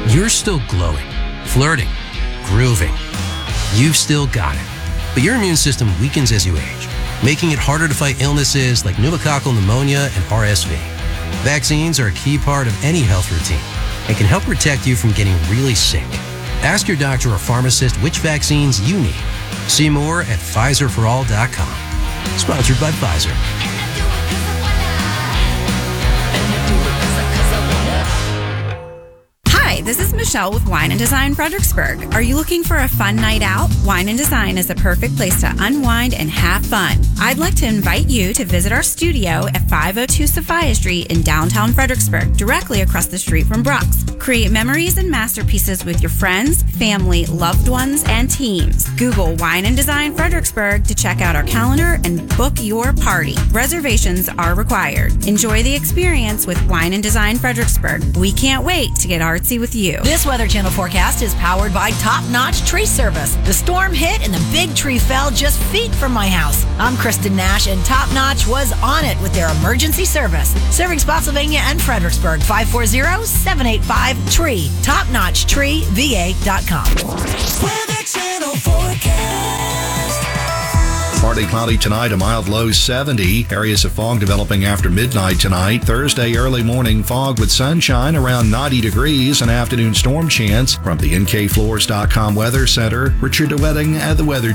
You're still glowing, flirting, grooving. You've still got it. But your immune system weakens as you age, making it harder to fight illnesses like pneumococcal pneumonia and RSV. Vaccines are a key part of any health routine and can help protect you from getting really sick. Ask your doctor or pharmacist which vaccines you need. See more at PfizerForAll.com. Sponsored by Pfizer. Hi, this is Michelle with Wine and Design Fredericksburg. Are you looking for a fun night out? Wine and Design is a perfect place to unwind and have fun. I'd like to invite you to visit our studio at 502 Sophia Street in downtown Fredericksburg, directly across the street from Brooks. Create memories and masterpieces with your friends, family, loved ones, and teams. Google Wine and Design Fredericksburg to check out our calendar and book your party. Reservations are required. Enjoy the experience with Wine and Design Fredericksburg. We can't wait to get artsy with you. This Weather Channel forecast is powered by Top Notch Tree Service. The storm hit and the big tree fell just feet from my house. I'm Kristen Nash, and Top Notch was on it with their emergency service. Serving Spotsylvania and Fredericksburg, 540-785-TREE. TopNotchTreeVA.com. Weather Channel forecast. Partly cloudy tonight, a mild low 70. Areas of fog developing after midnight tonight. Thursday, early morning fog with sunshine around 90 degrees. An afternoon storm chance. From the NKFloors.com Weather Center, Richard DeWetting at the Weather